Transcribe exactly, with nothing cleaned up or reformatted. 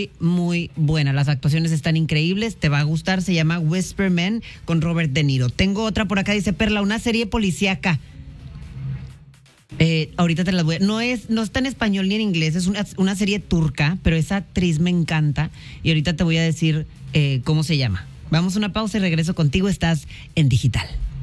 muy, muy buena. Las actuaciones están increíbles, te va a gustar. Se llama Whisper Man con Robert De Niro. Tengo otra por acá, dice Perla, una serie policíaca. Eh, ahorita te las voy a... No, es, no está en español ni en inglés, es una, una serie turca, pero esa actriz me encanta. Y ahorita te voy a decir eh, cómo se llama. Vamos a una pausa y regreso contigo. Estás en Digital.